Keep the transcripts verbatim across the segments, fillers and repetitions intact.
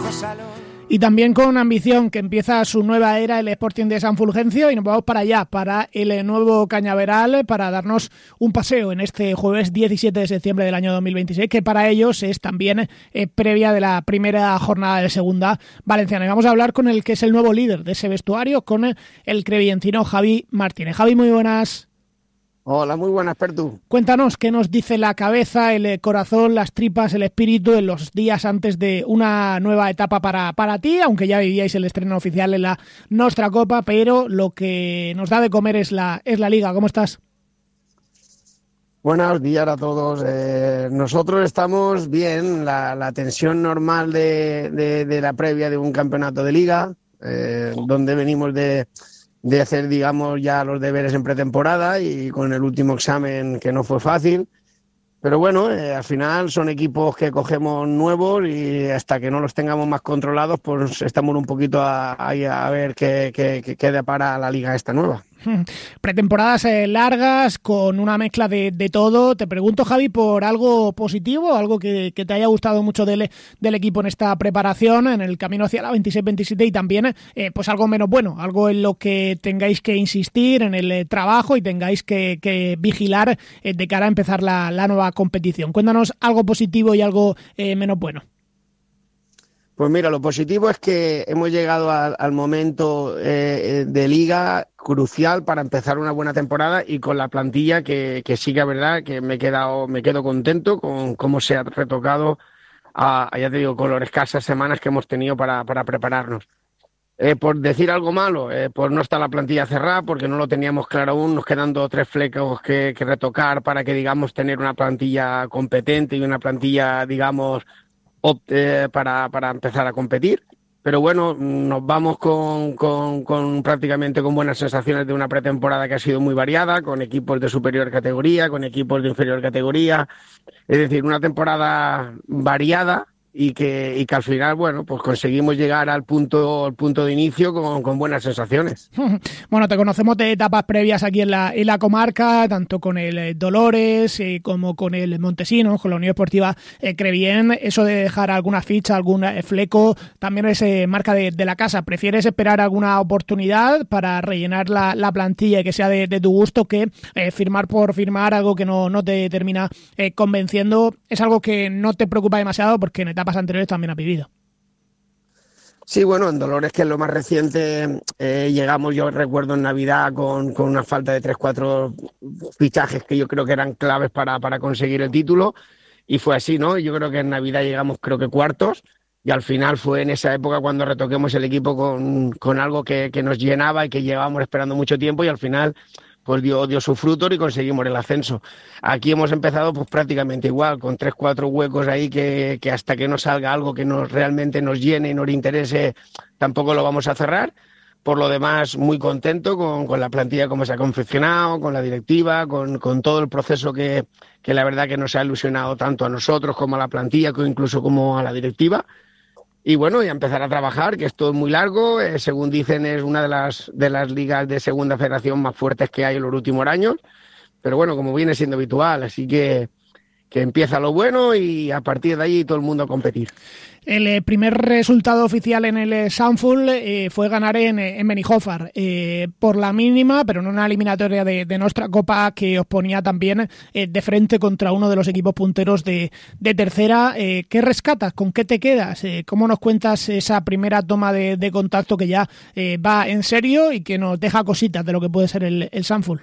Y también con ambición, que empieza su nueva era el Sporting de San Fulgencio, y nos vamos para allá, para el nuevo Cañaveral, para darnos un paseo en este jueves diecisiete de septiembre del año dos mil veintiséis, que para ellos es también eh, previa de la primera jornada de segunda valenciana. Y vamos a hablar con el que es el nuevo líder de ese vestuario, con el, el crevillentino Javi Martínez. Javi, muy buenas. Hola, muy buenas, Pertu. Cuéntanos qué nos dice la cabeza, el corazón, las tripas, el espíritu en los días antes de una nueva etapa para, para ti, aunque ya vivíais el estreno oficial en la Nostra Copa, pero lo que nos da de comer es la, es la Liga. ¿Cómo estás? Buenos días a todos. Eh, nosotros estamos bien, la, la tensión normal de, de, de la previa de un campeonato de Liga, eh, donde venimos de... de hacer, digamos, ya los deberes en pretemporada y con el último examen que no fue fácil. Pero bueno, eh, al final son equipos que cogemos nuevos y hasta que no los tengamos más controlados, pues estamos un poquito ahí a, a ver qué, qué, qué queda para la liga esta nueva. Pretemporadas eh, largas, con una mezcla de, de todo. Te pregunto, Javi, por algo positivo, algo que, que te haya gustado mucho del, del equipo en esta preparación, en el camino hacia la veintiséis veintisiete, y también eh, pues algo menos bueno, algo en lo que tengáis que insistir en el eh, trabajo y tengáis que, que vigilar eh, de cara a empezar la, la nueva competición. Cuéntanos algo positivo y algo eh, menos bueno. Pues mira, lo positivo es que hemos llegado al, al momento eh, de liga crucial para empezar una buena temporada y con la plantilla que, que sí que es verdad que me he quedado, me quedo contento con cómo se ha retocado, a, ya te digo, con las escasas semanas que hemos tenido para, para prepararnos. Eh, por decir algo malo, eh, pues no está la plantilla cerrada porque no lo teníamos claro aún, nos quedan dos o tres flecos que, que retocar para que, digamos, tener una plantilla competente y una plantilla, digamos, opte para, para empezar a competir. Pero bueno, nos vamos con, con, con prácticamente con buenas sensaciones de una pretemporada que ha sido muy variada, con equipos de superior categoría, con equipos de inferior categoría, es decir, una temporada variada y que, y que al final, bueno, pues conseguimos llegar al punto, al punto de inicio con, con buenas sensaciones. Bueno, te conocemos de etapas previas aquí en la, en la comarca, tanto con el Dolores eh, como con el Montesinos, con la Unión Esportiva eh, Crevillent. Eso de dejar alguna ficha, algún eh, fleco, también es eh, marca de, de la casa. ¿Prefieres esperar alguna oportunidad para rellenar la, la plantilla y que sea de, de tu gusto que eh, firmar por firmar algo que no, no te termina eh, convenciendo? Es algo que no te preocupa demasiado porque en etapas anteriores también ha vivido. Sí, bueno, en Dolores, que es lo más reciente, eh, llegamos, yo recuerdo en Navidad, con, con una falta de tres, cuatro fichajes que yo creo que eran claves para, para conseguir el título, y fue así, ¿no? Yo creo que en Navidad llegamos, creo que cuartos, y al final fue en esa época cuando retoquemos el equipo con, con algo que, que nos llenaba y que llevábamos esperando mucho tiempo, y al final pues dio, dio su fruto y conseguimos el ascenso. Aquí hemos empezado pues prácticamente igual, con tres, cuatro huecos ahí que, que hasta que no salga algo que nos realmente nos llene y nos interese, tampoco lo vamos a cerrar. Por lo demás, muy contento con, con la plantilla como se ha confeccionado, con la directiva, con, con todo el proceso que, que la verdad que nos ha ilusionado tanto a nosotros como a la plantilla, que incluso como a la directiva. Y bueno, y a empezar a trabajar, que esto es muy largo, eh, según dicen es una de las, de las ligas de segunda federación más fuertes que hay en los últimos años, pero bueno, como viene siendo habitual, así que, que empieza lo bueno y a partir de ahí todo el mundo a competir. El eh, primer resultado oficial en el eh, Sanful eh, fue ganar en, en Benijòfar, eh, por la mínima, pero en una eliminatoria de, de nuestra Copa que os ponía también eh, de frente contra uno de los equipos punteros de, de tercera. Eh, ¿Qué rescatas? ¿Con qué te quedas? Eh, ¿Cómo nos cuentas esa primera toma de, de contacto que ya eh, va en serio y que nos deja cositas de lo que puede ser el, el Sanful?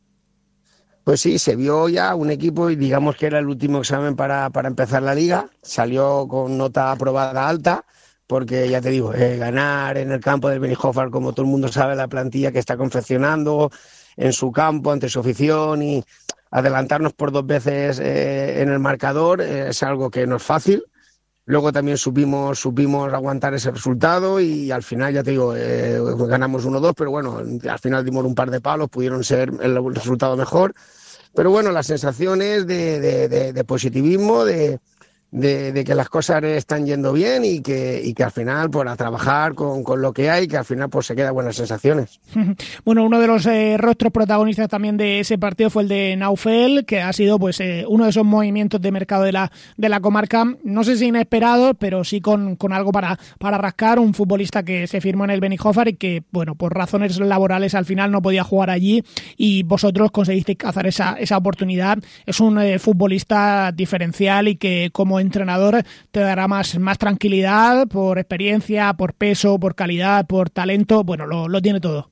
Pues sí, se vio ya un equipo y digamos que era el último examen para, para empezar la liga. Salió con nota aprobada alta porque, ya te digo, eh, ganar en el campo del Benijòfar, como todo el mundo sabe, la plantilla que está confeccionando en su campo, ante su afición, y adelantarnos por dos veces eh, en el marcador eh, es algo que no es fácil. Luego también supimos, supimos aguantar ese resultado y al final, ya te digo, eh, ganamos uno dos, pero bueno, al final dimos un par de palos, pudieron ser el resultado mejor. Pero bueno, las sensaciones de, de, de, de positivismo, de, de, de que las cosas están yendo bien y que, y que al final, pues a trabajar con, con lo que hay, que al final pues se quedan buenas sensaciones. Bueno, uno de los eh, rostros protagonistas también de ese partido fue el de Naufel, que ha sido pues eh, uno de esos movimientos de mercado de la de la comarca, no sé si inesperado, pero sí con, con algo para, para rascar, un futbolista que se firmó en el Benijofar y que, bueno, por razones laborales al final no podía jugar allí y vosotros conseguisteis cazar esa, esa oportunidad. Es un eh, futbolista diferencial y que como entrenador te dará más, más tranquilidad por experiencia, por peso, por calidad, por talento, bueno, lo, lo tiene todo.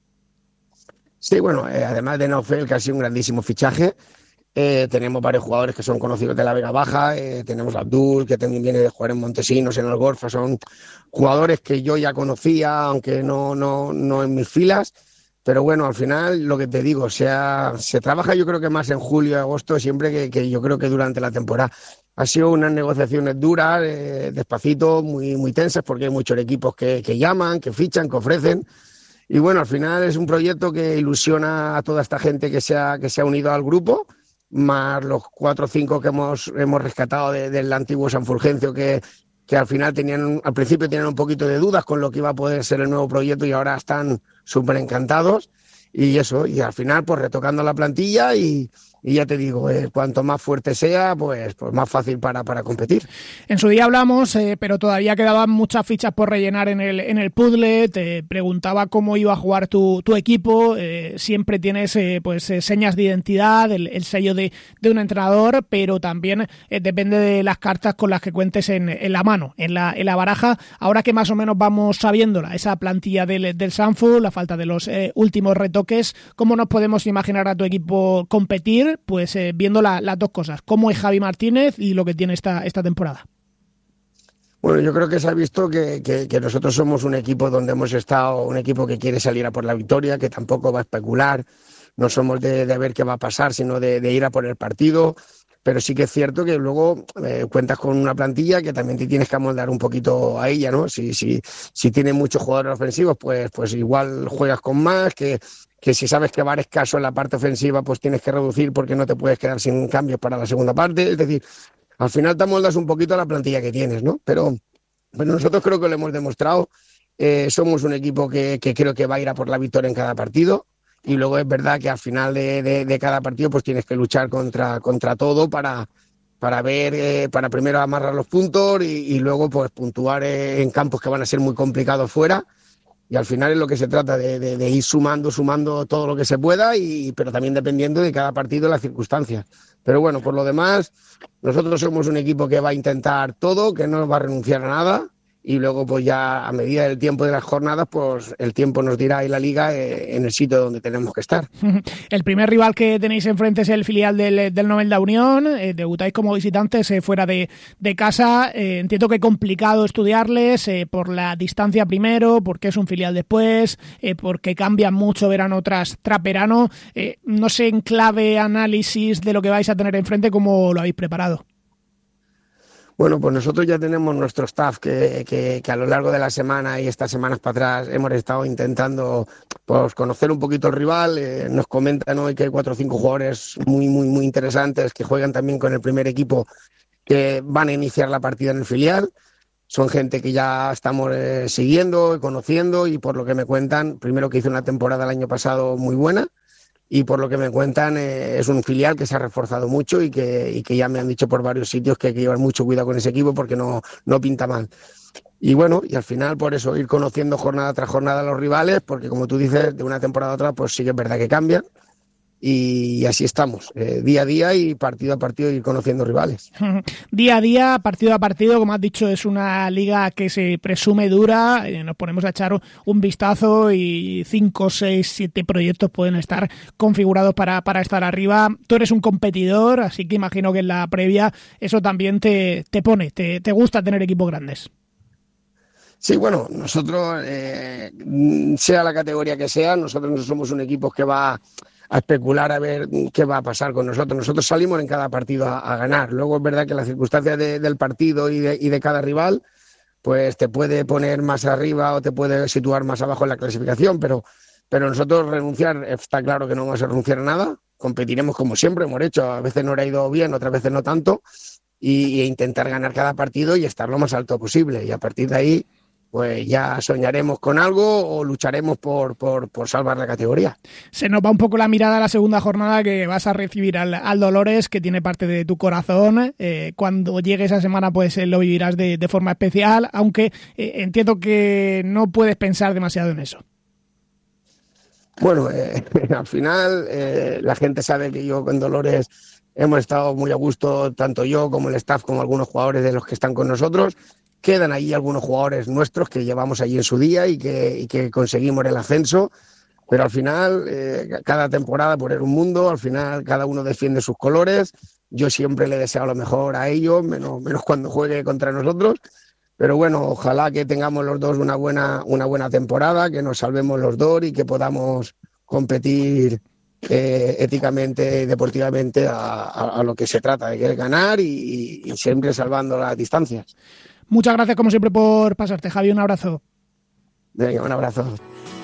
Sí, bueno, eh, además de Naufel, que ha sido un grandísimo fichaje, eh, tenemos varios jugadores que son conocidos de la Vega Baja, eh, tenemos a Abdul, que también viene de jugar en Montesinos, en el Gorfa, son jugadores que yo ya conocía, aunque no, no, no en mis filas. Pero bueno, al final, lo que te digo, o sea, se trabaja yo creo que más en julio y agosto, siempre que, que yo creo que durante la temporada. Ha sido unas negociaciones duras, eh, despacito, muy, muy tensas, porque hay muchos equipos que, que llaman, que fichan, que ofrecen. Y bueno, al final es un proyecto que ilusiona a toda esta gente que se ha, que se ha unido al grupo, más los cuatro o cinco que hemos, hemos rescatado de, del antiguo San Fulgencio, que, que al final tenían, al principio tenían un poquito de dudas con lo que iba a poder ser el nuevo proyecto y ahora están súper encantados. Y eso, y al final pues retocando la plantilla y, y ya te digo, eh, cuanto más fuerte sea, pues, pues más fácil para, para competir. En su día hablamos, eh, pero todavía quedaban muchas fichas por rellenar en el, en el puzzle. Te preguntaba cómo iba a jugar tu, tu equipo. Eh, siempre tienes eh, pues eh, señas de identidad, el, el sello de, de un entrenador, pero también eh, depende de las cartas con las que cuentes en, en la mano, en la, en la baraja. Ahora que más o menos vamos sabiéndola, esa plantilla del, del Sanfu, la falta de los eh, últimos retoques, ¿cómo nos podemos imaginar a tu equipo competir? Pues eh, viendo la, las dos cosas, cómo es Javi Martínez y lo que tiene esta, esta temporada. Bueno, yo creo que se ha visto que, que, que nosotros somos un equipo donde hemos estado, un equipo que quiere salir a por la victoria, que tampoco va a especular, no somos de, de ver qué va a pasar, sino de, de ir a por el partido, pero sí que es cierto que luego eh, cuentas con una plantilla que también te tienes que amoldar un poquito a ella, ¿no? Si, si, si tienes muchos jugadores ofensivos, pues, pues igual juegas con más, que, que si sabes que va a haber escaso en la parte ofensiva, pues tienes que reducir porque no te puedes quedar sin cambios para la segunda parte, es decir, al final te amoldas un poquito a la plantilla que tienes, ¿no? Pero, pero nosotros creo que lo hemos demostrado, eh, somos un equipo que, que creo que va a ir a por la victoria en cada partido. Y luego es verdad que al final de, de, de cada partido pues tienes que luchar contra, contra todo para, para ver, eh, para primero amarrar los puntos y, y luego pues puntuar eh, en campos que van a ser muy complicados fuera. Y al final es lo que se trata, de, de, de ir sumando, sumando todo lo que se pueda, y, pero también dependiendo de cada partido y las circunstancias. Pero bueno, por lo demás, nosotros somos un equipo que va a intentar todo, que no va a renunciar a nada. Y luego pues ya a medida del tiempo de las jornadas pues el tiempo nos dirá y la liga eh, en el sitio donde tenemos que estar. El primer rival que tenéis enfrente es el filial del, del Novelda Unión, eh, debutáis como visitantes eh, fuera de, de casa, eh, entiendo que es complicado estudiarles eh, por la distancia primero, porque es un filial después, eh, porque cambian mucho verano tras, tras verano, eh, no sé en clave análisis de lo que vais a tener enfrente, ¿cómo lo habéis preparado? Bueno, pues nosotros ya tenemos nuestro staff que, que, que a lo largo de la semana y estas semanas para atrás hemos estado intentando pues, conocer un poquito el rival. Eh, nos comentan hoy que hay cuatro o cinco jugadores muy, muy, muy interesantes que juegan también con el primer equipo que van a iniciar la partida en el filial. Son gente que ya estamos eh, siguiendo y conociendo y por lo que me cuentan, primero que hizo una temporada el año pasado muy buena. Y por lo que me cuentan, eh, es un filial que se ha reforzado mucho y que, y que ya me han dicho por varios sitios que hay que llevar mucho cuidado con ese equipo porque no, no pinta mal. Y bueno, y al final por eso ir conociendo jornada tras jornada a los rivales, porque como tú dices, de una temporada a otra, pues sí que es verdad que cambian. Y así estamos, eh, día a día y partido a partido ir conociendo rivales. Día a día, partido a partido, como has dicho, es una liga que se presume dura, eh, nos ponemos a echar un vistazo y cinco, seis, siete proyectos pueden estar configurados para, para estar arriba. Tú eres un competidor, así que imagino que en la previa eso también te, te pone, te, te gusta tener equipos grandes. Sí, bueno, nosotros, eh, sea la categoría que sea, nosotros no somos un equipo que va a especular a ver qué va a pasar con nosotros. Nosotros salimos en cada partido a, a ganar. Luego es verdad que las circunstancias de, del partido y de, y de cada rival pues te puede poner más arriba o te puede situar más abajo en la clasificación, pero, pero nosotros renunciar, está claro que no vamos a renunciar a nada, competiremos como siempre hemos hecho, a veces nos ha ido bien, otras veces no tanto, y, e intentar ganar cada partido y estar lo más alto posible. Y a partir de ahí, pues ya soñaremos con algo o lucharemos por, por, por salvar la categoría. Se nos va un poco la mirada a la segunda jornada, que vas a recibir al, al Dolores, que tiene parte de tu corazón. Eh, cuando llegue esa semana, pues eh, lo vivirás de, de forma especial, aunque eh, entiendo que no puedes pensar demasiado en eso. Bueno, eh, al final eh, la gente sabe que yo con Dolores hemos estado muy a gusto, tanto yo como el staff, como algunos jugadores de los que están con nosotros. Quedan allí algunos jugadores nuestros que llevamos allí en su día y que, y que conseguimos el ascenso, pero al final eh, cada temporada por un mundo, al final cada uno defiende sus colores. Yo siempre le deseo lo mejor a ellos, menos, menos cuando juegue contra nosotros, pero bueno, ojalá que tengamos los dos una buena, una buena temporada, que nos salvemos los dos y que podamos competir eh, éticamente y deportivamente a, a, a lo que se trata, de que es ganar y, y siempre salvando las distancias. Muchas gracias como siempre por pasarte, Javi, un abrazo. Venga, un abrazo.